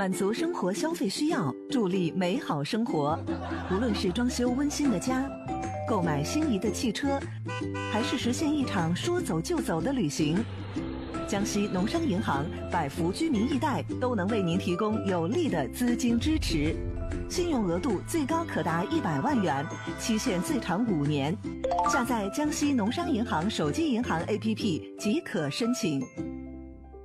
满足生活消费需要，助力美好生活。无论是装修温馨的家，购买心仪的汽车，还是实现一场说走就走的旅行，江西农商银行百福居民易贷都能为您提供有力的资金支持，信用额度最高可达100万元，期限最长5年。下载江西农商银行手机银行 APP 即可申请。